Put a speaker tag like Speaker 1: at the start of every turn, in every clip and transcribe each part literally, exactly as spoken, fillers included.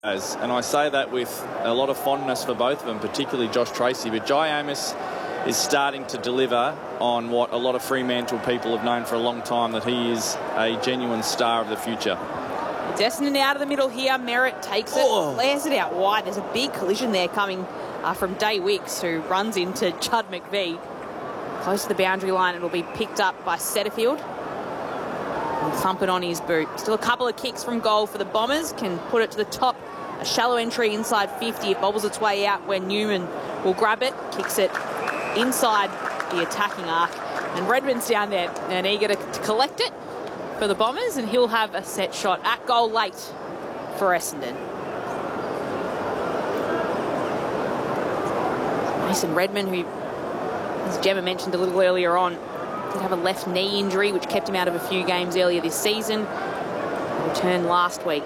Speaker 1: As, and I say that with a lot of fondness for both of them, particularly Josh Tracy. But Jye Amiss is starting to deliver on what a lot of Fremantle people have known for a long time, that he is a genuine star of the future.
Speaker 2: Essendon out of the middle here. Merritt takes it, oh. flares it out wide. There's a big collision there coming uh, from Day Wicks, who runs into Judd McVeigh. Close to the boundary line, it'll be picked up by Setterfield. Thump it on his boot. Still a couple of kicks from goal for the Bombers. Can put it to the top. A shallow entry inside fifty. It bobbles its way out when Newman will grab it. Kicks it inside the attacking arc. And Redman's down there and eager to, to collect it for the Bombers. And he'll have a set shot at goal late for Essendon. Mason Redman, who, as Gemma mentioned a little earlier on, did have a left knee injury which kept him out of a few games earlier this season. Returned last week.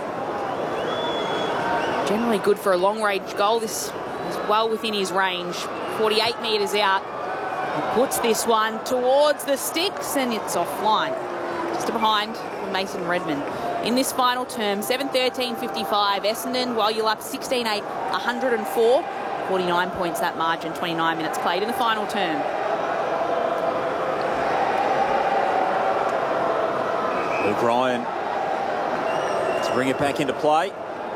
Speaker 2: Generally good for a long-range goal. This is well within his range. forty-eight metres out. He puts this one towards the sticks and it's offline. Just behind Mason Redman. In this final term, seven thirteen fifty-five. Essendon, while you're up sixteen eight, one hundred and four. forty-nine points that margin, twenty-nine minutes played in the final term.
Speaker 3: Luke Ryan to bring it back into play.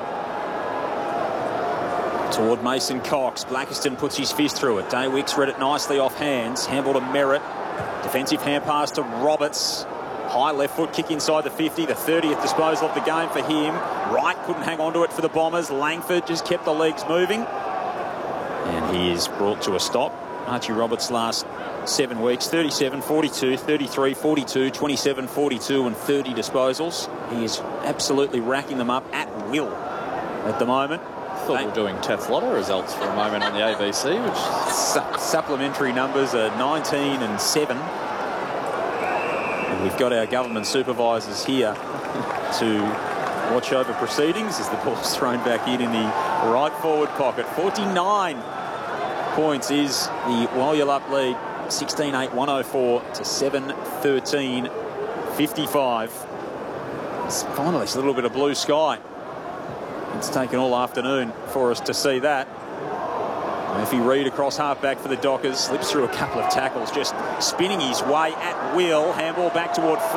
Speaker 3: Toward Mason Cox. Blackiston puts his fist through it. Day Wicks read it nicely off hands. Handball to Merritt. Defensive hand pass to Roberts. High left foot kick inside the fifty. The thirtieth disposal of the game for him. Wright couldn't hang on to it for the Bombers. Langford just kept the legs moving. And he is brought to a stop. Archie Roberts last seven weeks, thirty-seven, forty-two, thirty-three, forty-two, twenty-seven, forty-two and thirty disposals. He is absolutely racking them up at will at the moment.
Speaker 1: I thought we were doing Teflotta results for a moment on the A B C, which
Speaker 3: Su supplementary numbers are nineteen and seven. And we've got our government supervisors here to watch over proceedings as the ball's thrown back in in the right forward pocket. forty-nine points is the Wyalup lead. sixteen eight, one oh four to seven thirteen fifty-five. It's finally it's a little bit of blue sky. It's taken all afternoon for us to see that. Murphy Reid across half-back for the Dockers. Slips through a couple of tackles, just spinning his way at will. Handball back toward